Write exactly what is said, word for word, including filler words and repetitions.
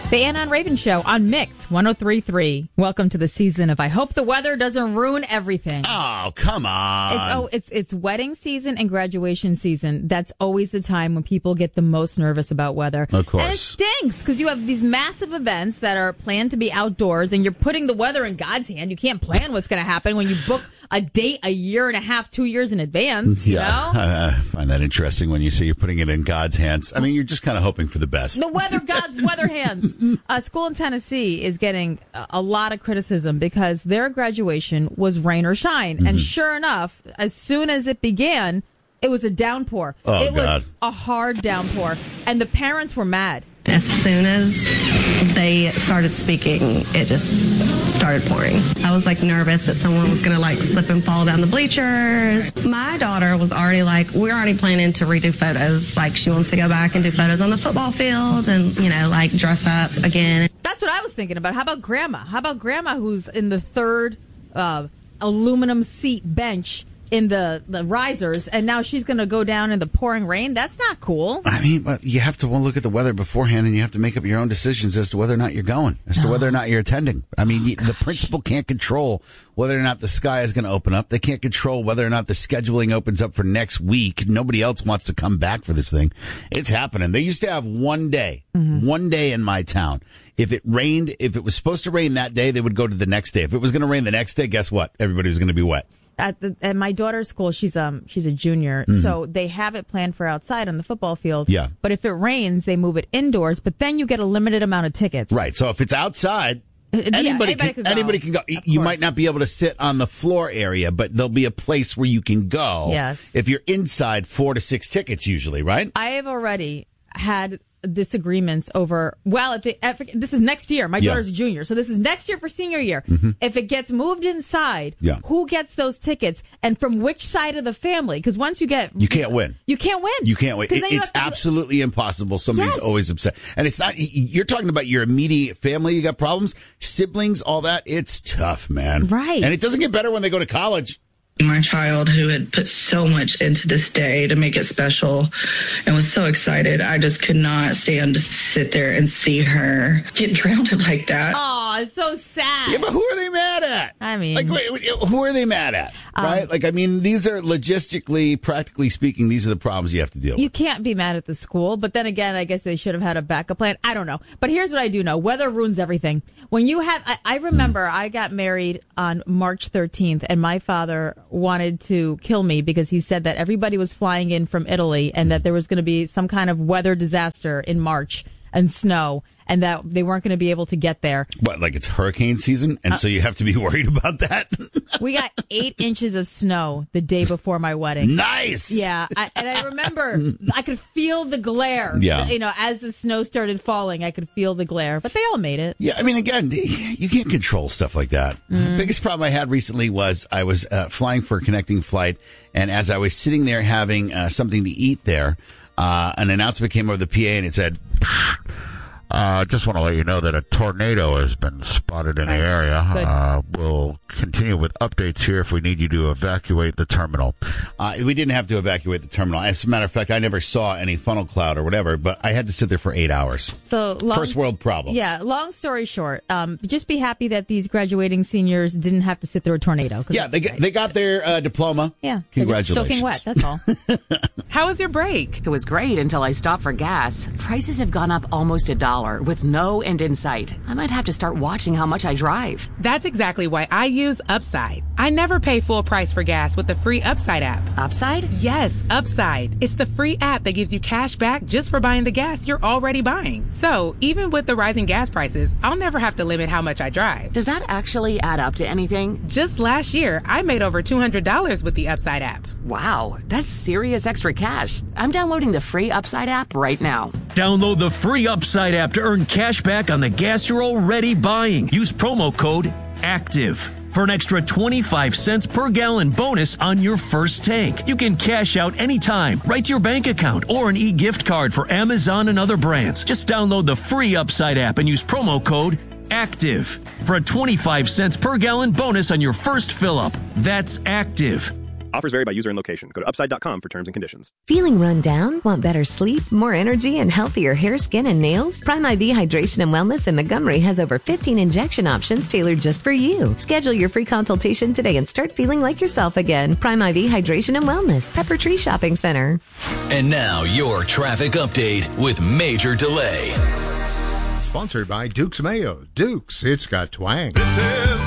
The Anna and Raven Show on Mix one oh three point three. Welcome to the season of I Hope the Weather Doesn't Ruin Everything. Oh, come on. It's, oh, it's it's wedding season and graduation season. That's always the time when people get the most nervous about weather. Of course. And it stinks because you have these massive events that are planned to be outdoors and you're putting the weather in God's hand. You can't plan what's going to happen when you book a date a year and a half, two years in advance, you yeah, know? I, I find that interesting when you say you're putting it in God's hands. I mean, you're just kind of hoping for the best. The weather, God's weather hands. A school in Tennessee is getting a, a lot of criticism because their graduation was rain or shine. Mm-hmm. And sure enough, as soon as it began, it was a downpour. Oh, it God. was a hard downpour. And the parents were mad. As soon as they started speaking, it just started pouring. I was like nervous that someone was going to like slip and fall down the bleachers. My daughter was already like, we're already planning to redo photos. Like she wants to go back and do photos on the football field and, you know, like dress up again. That's what I was thinking about. How about grandma? How about grandma who's in the third uh, aluminum seat bench in the, the risers, and now she's going to go down in the pouring rain? That's not cool. I mean, but you have to well, look at the weather beforehand, and you have to make up your own decisions as to whether or not you're going, as to whether or not you're attending. I mean, oh, the principal can't control whether or not the sky is going to open up. They can't control whether or not the scheduling opens up for next week. Nobody else wants to come back for this thing. It's happening. They used to have one day, mm-hmm. one day in my town. If it rained, if it was supposed to rain that day, they would go to the next day. If it was going to rain the next day, guess what? Everybody was going to be wet. At, the, at my daughter's school, she's um she's a junior, mm-hmm. so they have it planned for outside on the football field. Yeah. But if it rains, they move it indoors. But then you get a limited amount of tickets. Right. So if it's outside, yeah, anybody, anybody can, can anybody can go. You might not be able to sit on the floor area, but there'll be a place where you can go. Yes. If you're inside, four to six tickets usually, right? I have already had disagreements over, well, if, it, if it, this is next year. My yeah. daughter's a junior, so this is next year for senior year. Mm-hmm. If it gets moved inside, yeah. who gets those tickets and from which side of the family? Because once you get... You can't win. You can't win. You can't win. It, it's to, absolutely impossible. Somebody's yes. always upset. And it's not... You're talking about your immediate family. You got problems. Siblings, all that. It's tough, man. Right. And it doesn't get better when they go to college. My child, who had put so much into this day to make it special and was so excited, I just could not stand to sit there and see her get drowned like that. Oh, it's so sad. Yeah, but who are they mad at? I mean... Like, wait, wait, who are they mad at, um, right? Like, I mean, these are logistically, practically speaking, these are the problems you have to deal with. You can't be mad at the school, but then again, I guess they should have had a backup plan. I don't know. But here's what I do know. Weather ruins everything. When you have... I, I remember mm. I got married on March thirteenth, and my father wanted to kill me because he said that everybody was flying in from Italy and that there was going to be some kind of weather disaster in March and snow and that they weren't going to be able to get there. What, like it's hurricane season? And uh, so you have to be worried about that? We got eight inches of snow the day before my wedding. Nice! Yeah, I, and I remember I could feel the glare. Yeah. You know, as the snow started falling, I could feel the glare. But they all made it. Yeah, I mean, again, you can't control stuff like that. Mm. The biggest problem I had recently was I was uh, flying for a connecting flight, and as I was sitting there having uh, something to eat there, uh, an announcement came over the P A, and it said... I uh, just want to let you know that a tornado has been spotted in the area. Uh, we'll continue with updates here if we need you to evacuate the terminal. Uh, we didn't have to evacuate the terminal. As a matter of fact, I never saw any funnel cloud or whatever, but I had to sit there for eight hours. So long, First world problems. Yeah, long story short, um, just be happy that these graduating seniors didn't have to sit through a tornado. Yeah, they got, they got their uh, diploma. Yeah. Congratulations. Soaking wet, that's all. How was your break? It was great until I stopped for gas. Prices have gone up almost a dollar with no end in sight. I might have to start watching how much I drive. That's exactly why I use Upside. I never pay full price for gas with the free Upside app. Upside? Yes, Upside. It's the free app that gives you cash back just for buying the gas you're already buying. So even with the rising gas prices, I'll never have to limit how much I drive. Does that actually add up to anything? Just last year, I made over two hundred dollars with the Upside app. Wow, that's serious extra cash. I'm downloading the free Upside app right now. Download the free Upside app to earn cash back on the gas you're already buying. Use promo code ACTIVE for an extra twenty-five cents per gallon bonus on your first tank. You can cash out anytime, right to your bank account, or an e-gift card for Amazon and other brands. Just download the free Upside app and use promo code ACTIVE for a twenty-five cents per gallon bonus on your first fill-up. That's ACTIVE. Offers vary by user and location. Go to upside dot com for terms and conditions. Feeling run down? Want better sleep, more energy, and healthier hair, skin, and nails? Prime I V Hydration and Wellness in Montgomery has over fifteen injection options tailored just for you. Schedule your free consultation today and start feeling like yourself again. Prime I V Hydration and Wellness, Pepper Tree Shopping Center. And now your traffic update with Major Delay. Sponsored by Duke's Mayo. Duke's, it's got twang. This is